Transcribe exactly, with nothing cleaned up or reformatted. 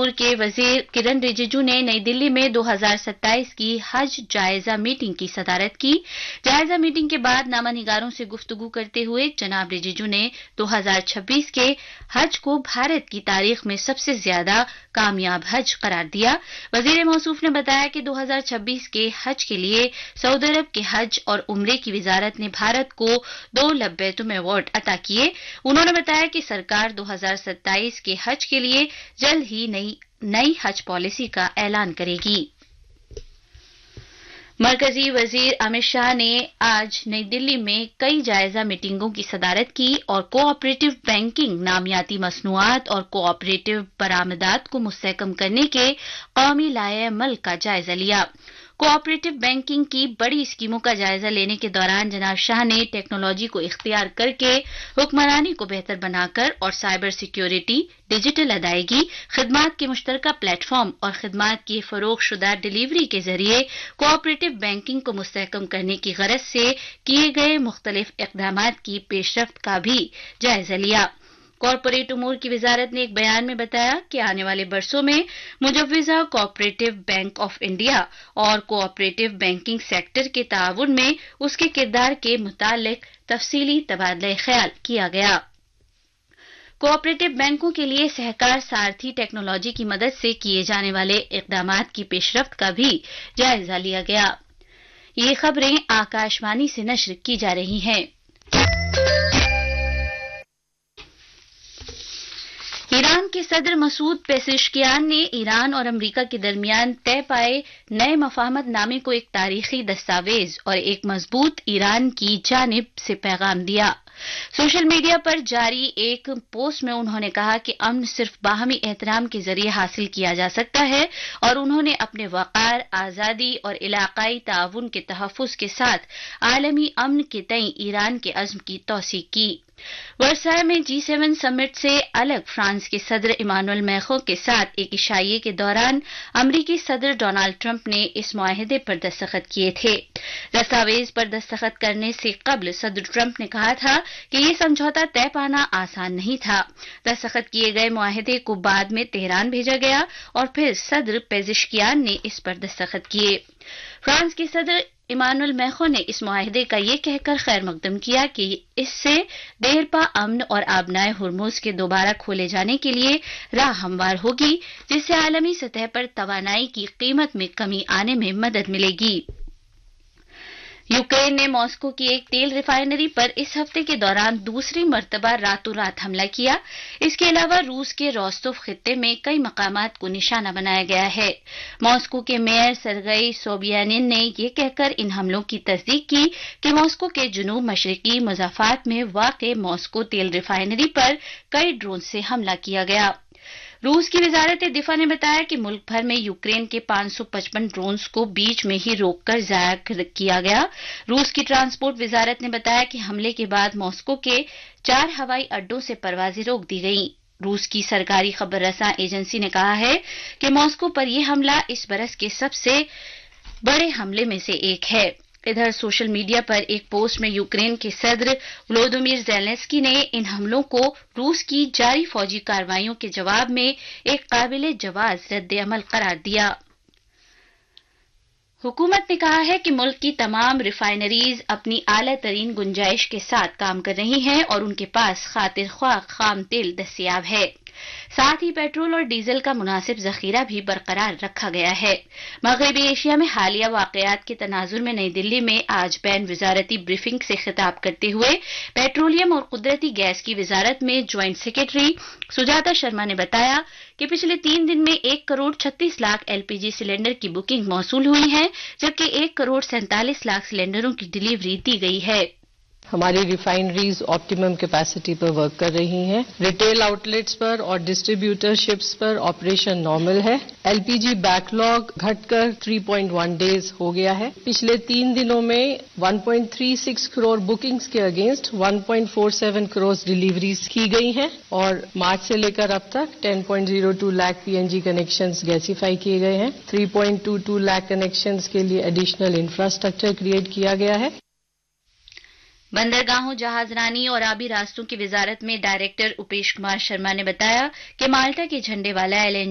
امور کے وزیر کرن رجیجو نے نئی دلی میں دو ہزار ستائیس کی حج جائزہ میٹنگ کی صدارت کی۔ جائزہ میٹنگ کے بعد نامہ نگاروں سے گفتگو کرتے ہوئے جناب رجیجو نے دو ہزار چھبیس کے حج کو بھارت کی تاریخ میں سب سے زیادہ کامیاب حج قرار دیا۔ وزیر موصوف نے بتایا کہ دو ہزار چھبیس کے حج کے لیے سعودی عرب کے حج اور عمرے کی وزارت نے بھارت کو دو لبیتم ایوارڈ عطا کیے۔ انہوں نے بتایا کہ سرکار دو ہزار ستائیس کے حج کے لیے جلد ہی نئی نئی حج پالیسی کا اعلان کرے گی۔ مرکزی وزیر امت شاہ نے آج نئی دلی میں کئی جائزہ میٹنگوں کی صدارت کی اور کوآپریٹو بینکنگ، نامیاتی مصنوعات اور کوآپریٹو برآمدات کو مستحکم کرنے کے قومی لائحہ عمل کا جائزہ لیا۔ کوآپریٹو بینکنگ کی بڑی اسکیموں کا جائزہ لینے کے دوران جناب شاہ نے ٹیکنالوجی کو اختیار کر کے حکمرانی کو بہتر بنا کر اور سائبر سیکیورٹی، ڈیجیٹل ادائیگی، خدمات کے مشترکہ پلیٹ فارم اور خدمات کی فروغ شدہ ڈیلیوری کے ذریعے کوآپریٹو بینکنگ کو مستحکم کرنے کی غرض سے کیے گئے مختلف اقدامات کی پیش رفت کا بھی جائزہ لیا۔ کارپوریٹ امور کی وزارت نے ایک بیان میں بتایا کہ آنے والے برسوں میں مجوزہ کوآپریٹو بینک آف انڈیا اور کوآپریٹو بینکنگ سیکٹر کے تعاون میں اس کے کردار کے متعلق تفصیلی تبادلہ خیال کیا گیا۔ کوآپریٹو بینکوں کے لیے سہکار سارتھی ٹیکنالوجی کی مدد سے کیے جانے والے اقدامات کی پیش رفت کا بھی جائزہ لیا گیا۔ یہ خبریں آکاش وانی سے نشر کی جا رہی ہیں۔ ایران کے صدر مسعود پیزشکیان نے ایران اور امریکہ کے درمیان طے پائے نئے مفاہمت نامے کو ایک تاریخی دستاویز اور ایک مضبوط ایران کی جانب سے پیغام دیا۔ سوشل میڈیا پر جاری ایک پوسٹ میں انہوں نے کہا کہ امن صرف باہمی احترام کے ذریعے حاصل کیا جا سکتا ہے اور انہوں نے اپنے وقار، آزادی اور علاقائی تعاون کے تحفظ کے ساتھ عالمی امن کے تئیں ایران کے عزم کی توثیق کی۔ ورسائے میں جی سیون سمٹ سے الگ فرانس کے صدر ایمانوئل میخوں کے ساتھ ایک عشائیے کے دوران امریکی صدر ڈونالڈ ٹرمپ نے اس معاہدے پر دستخط کیے تھے۔ دستاویز پر دستخط کرنے سے قبل صدر ٹرمپ نے کہا تھا کہ یہ سمجھوتا طے پانا آسان نہیں تھا۔ دستخط کیے گئے معاہدے کو بعد میں تہران بھیجا گیا اور پھر صدر پیزشکیان نے اس پر دستخط کیے۔ فرانس کے صدر ایمانوئل میخوں نے اس معاہدے کا یہ کہہ کر خیر مقدم کیا کہ اس سے دیرپا امن اور آبنائے ہرمز کے دوبارہ کھولے جانے کے لیے راہ ہموار ہوگی، جس سے عالمی سطح پر توانائی کی قیمت میں کمی آنے میں مدد ملے گی۔ یوکرین نے ماسکو کی ایک تیل ریفائنری پر اس ہفتے کے دوران دوسری مرتبہ راتوں رات حملہ کیا۔ اس کے علاوہ روس کے روستوف خطے میں کئی مقامات کو نشانہ بنایا گیا ہے۔ ماسکو کے میئر سرگئی سوبیانین نے یہ کہہ کر ان حملوں کی تصدیق کی کہ ماسکو کے جنوب مشرقی مضافات میں واقع ماسکو تیل ریفائنری پر کئی ڈرون سے حملہ کیا گیا۔ روس کی وزارت دفاع نے بتایا کہ ملک بھر میں یوکرین کے پانچ سو پچپن ڈرونز کو بیچ میں ہی روک کر ضائع کیا گیا۔ روس کی ٹرانسپورٹ وزارت نے بتایا کہ حملے کے بعد ماسکو کے چار ہوائی اڈوں سے پروازیں روک دی گئیں۔ روس کی سرکاری خبر رساں ایجنسی نے کہا ہے کہ ماسکو پر یہ حملہ اس برس کے سب سے بڑے حملے میں سے ایک ہے۔ ادھر سوشل میڈیا پر ایک پوسٹ میں یوکرین کے صدر ولودیمیر زیلنسکی نے ان حملوں کو روس کی جاری فوجی کارروائیوں کے جواب میں ایک قابل جواز رد عمل قرار دیا۔ حکومت نے کہا ہے کہ ملک کی تمام ریفائنریز اپنی اعلیٰ ترین گنجائش کے ساتھ کام کر رہی ہیں اور ان کے پاس خاطر خواہ خام تیل دستیاب ہے۔ ساتھ ہی پیٹرول اور ڈیزل کا مناسب ذخیرہ بھی برقرار رکھا گیا ہے۔ مغربی ایشیا میں حالیہ واقعات کے تناظر میں نئی دلی میں آج بین وزارتی بریفنگ سے خطاب کرتے ہوئے پیٹرولیم اور قدرتی گیس کی وزارت میں جوائنٹ سیکرٹری سجاتا شرما نے بتایا کہ پچھلے تین دن میں ایک کروڑ چھتیس lakh L P G cylinder کی بکنگ موصول ہوئی ہے، جبکہ ایک کروڑ سینتالیس لاکھ سلنڈروں کی ڈیلیوری دی گئی ہے۔ ہماری ریفائنریز آپٹیمم کیپیسٹی پر ورک کر رہی ہیں۔ ریٹیل آؤٹ لیٹس پر اور ڈسٹریبیوٹر شپس پر آپریشن نارمل ہے۔ ایل پی جی بیک لاگ گھٹ کر تین پوائنٹ ایک ڈیز ہو گیا ہے۔ پچھلے تین دنوں میں ایک پوائنٹ تین چھے کروڑ بکنگز کے اگینسٹ ایک پوائنٹ چار سات کروڑ ڈیلیوریز کی گئی ہیں اور مارچ سے لے کر اب تک دس پوائنٹ صفر دو لاکھ پی این جی کنیکشنز گیسیفائی کیے گئے ہیں۔ تین پوائنٹ دو دو لاکھ کنیکشنز کے لیے ایڈیشنل انفراسٹرکچر کریٹ کیا گیا ہے۔ بندرگاہوں، جہاز رانی اور آبی راستوں کی وزارت میں ڈائریکٹر اپیش کمار شرما نے بتایا کہ مالٹا کے جھنڈے والا ایل این